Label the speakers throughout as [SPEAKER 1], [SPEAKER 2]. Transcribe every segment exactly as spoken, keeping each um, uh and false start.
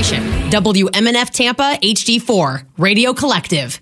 [SPEAKER 1] Celebration. W M N F Tampa H D four, Radio Collective.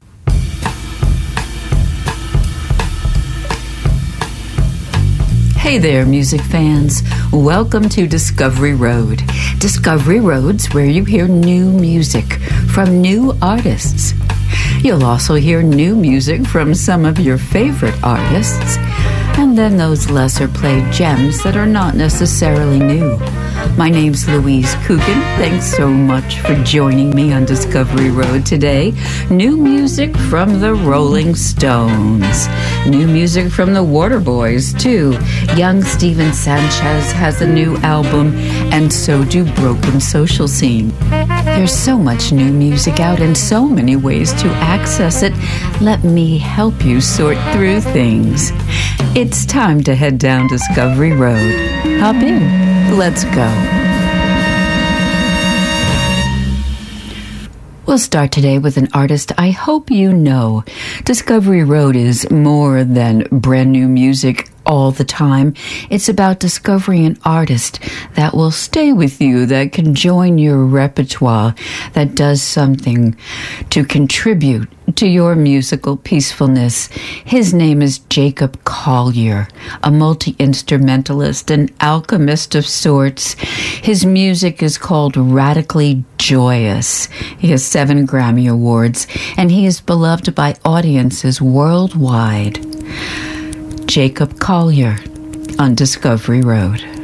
[SPEAKER 2] Hey there, music fans. Welcome to Discovery Road. Discovery Road's where you hear new music from new artists. You'll also hear new music from some of your favorite artists, and then those lesser played gems that are not necessarily new. My name's Louise Coogan. Thanks so much for joining me on Discovery Road today. New music from the Rolling Stones. New music from the Waterboys, too. Young Steven Sanchez has a new album, and so do Broken Social Scene. There's so much new music out and so many ways to access it. Let me help you sort through things. It's time to head down Discovery Road. Hop in. Let's go. We'll start today with an artist I hope you know. Discovery Road is more than brand new music all the time. It's about discovering an artist that will stay with you, that can join your repertoire, that does something to contribute to your musical peacefulness. His name is Jacob Collier, a multi-instrumentalist, an alchemist of sorts. His music is called Radically Joyous. He has seven Grammy Awards, and he is beloved by audiences worldwide. Jacob Collier on Discovery Road.